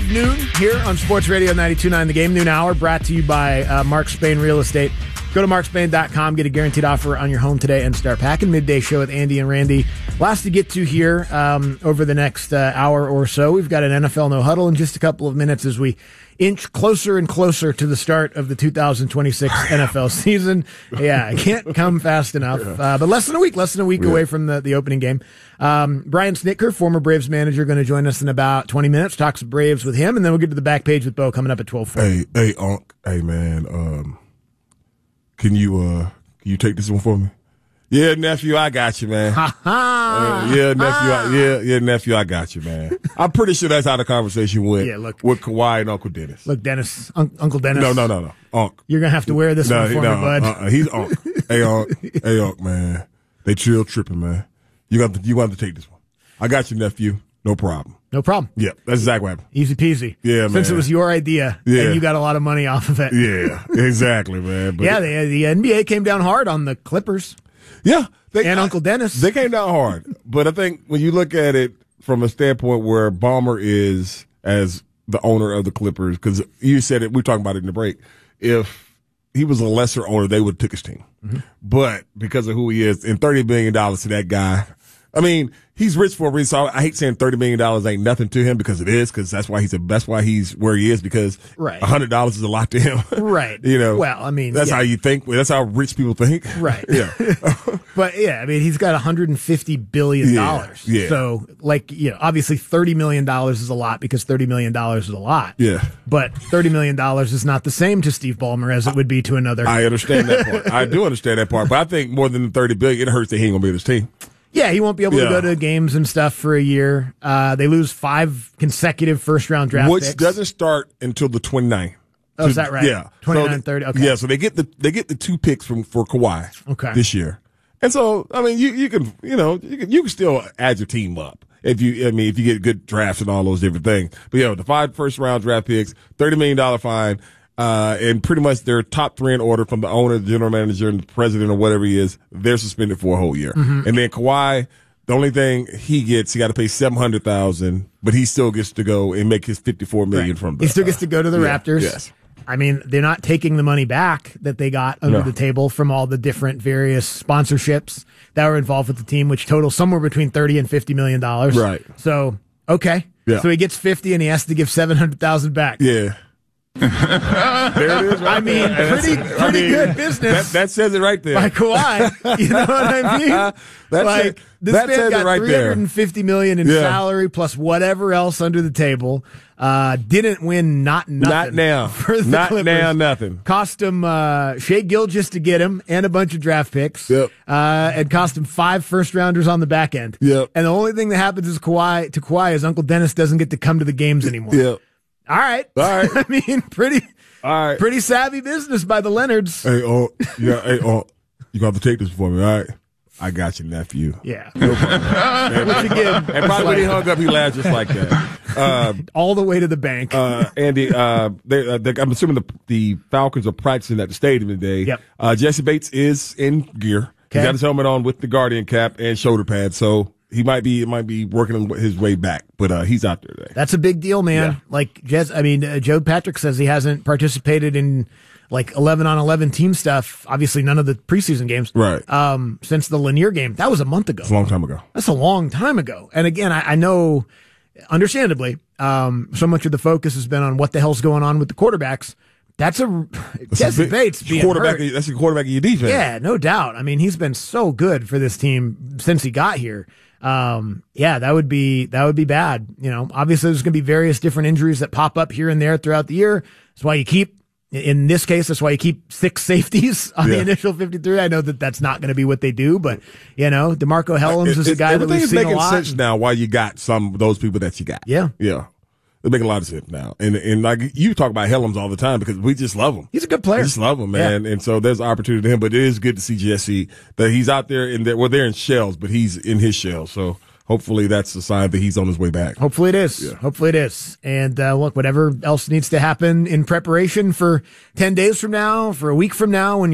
of noon here on Sports Radio 92.9 The Game. Noon hour brought to you by Mark Spain Real Estate. Go to markspain.com, get a guaranteed offer on your home today and start packing. Midday show with Andy and Randy. Lots to get to here over the next hour or so. We've got an NFL No Huddle in just a couple of minutes as we inch closer and closer to the start of the 2026 NFL season. Yeah, it can't come fast enough. But less than a week away from the opening game. Brian Snitker, former Braves manager, going to join us in about 20 minutes. Talk some Braves with him, and then we'll get to the back page with Bo coming up at 12:40. Hey, Unc. Hey, man. Can you take this one for me? Yeah, nephew, I got you, man. Nephew, I got you, man. I'm pretty sure that's how the conversation went with Kawhi and Uncle Dennis. Look, Dennis, Uncle Dennis. No. Unc. You're going to have to wear this one for me, bud. He's Unc. Hey, Unc, man. They tripping, man. You got to take this one. I got you, nephew. No problem. No problem. Yeah, that's exactly what happened. Easy peasy. Yeah, man. Since it was your idea, and you got a lot of money off of it. Yeah, exactly, man. But the NBA came down hard on the Clippers. Yeah. Uncle Dennis. They came down hard. But I think when you look at it from a standpoint where Ballmer is as the owner of the Clippers, because you said it, we were talking about it in the break, if he was a lesser owner, they would have took his team. Mm-hmm. But because of who he is, and $30 billion to that guy, I mean, he's rich for a reason. So I hate saying $30 million ain't nothing to him because it is, because that's why he's where he is, because $100 is a lot to him. Right. Well, I mean, that's how you think. That's how rich people think. Right. Yeah. But yeah, I mean, he's got $150 billion. Yeah. So obviously $30 million is a lot because $30 million is a lot. Yeah. But $30 million is not the same to Steve Ballmer as it would be to another. I understand that part. I do understand that part. But I think more than the $30 billion, it hurts that he ain't going to be with his team. Yeah, he won't be able to go to games and stuff for a year. They lose 5 consecutive first-round draft picks. Which doesn't start until the 29th. Oh, is that right? Yeah. 29, 30, okay. Yeah, so they get the 2 picks for Kawhi this year. And so, I mean, you can still add your team up if you get good drafts and all those different things. But the 5 first-round draft picks, $30 million fine, and pretty much their top 3 in order from the owner, the general manager, and the president or whatever he is, they're suspended for a whole year. Mm-hmm. And then Kawhi, the only thing he got to pay $700,000, but he still gets to go and make his $54 million from the. He still gets to go to the Raptors. Yes. I mean, they're not taking the money back that they got under the table from all the different various sponsorships that were involved with the team, which total somewhere between $30 and $50 million. Right. So, okay. Yeah. So he gets 50 and he has to give 700,000 back. Yeah. There it is. Right. I mean, pretty good business. That says it right there. By Kawhi. You know what I mean? This man got $350 million in salary plus whatever else under the table. Didn't win nothing. Not now. For the not Clippers. now, nothing. Cost him Shea Gilgeous to get him and a bunch of draft picks. Yep. And cost him 5 first-rounders on the back end. Yep. And the only thing that happens to Kawhi is Uncle Dennis doesn't get to come to the games anymore. Yep. All right. I mean, pretty savvy business by the Leonards. Hey, you got to have to take this for me, all right? I got you, nephew. Yeah. No problem. Which again, and probably when he hung up, he laughed just like that. All the way to the bank. Andy, I'm assuming the Falcons are practicing at the stadium today. Yep. Jesse Bates is in gear. Okay. He's got his helmet on with the Guardian cap and shoulder pads, so he might be working his way back, but he's out there today. That's a big deal, man. Yeah. Joe Patrick says he hasn't participated in 11-on-11 team stuff. Obviously, none of the preseason games. Right. Since the Lanier game. That was a month ago. It's a long time ago. That's a long time ago. And again, I know, understandably, so much of the focus has been on what the hell's going on with the quarterbacks. Jesse Bates being quarterback. hurt. That's the quarterback of your defense. Yeah, no doubt. I mean, he's been so good for this team since he got here. That would be bad. Obviously there's going to be various different injuries that pop up here and there throughout the year. That's why you keep, in this case, that's why you keep 6 safeties on the initial 53. I know that's not going to be what they do, but DeMarco Hellams is a guy that we've seen a lot. Everything is making sense now why you got some of those people that you got. Yeah. Yeah. They make a lot of sense now. And like you talk about Hellams all the time because we just love him. He's a good player. We just love him, man. Yeah. And so there's opportunity to him, but it is good to see Jesse that he's out there they're in shells, but he's in his shell. So hopefully that's a sign that he's on his way back. Hopefully it is. Yeah. Hopefully it is. And look, whatever else needs to happen in preparation for 10 days from now, for a week from now, when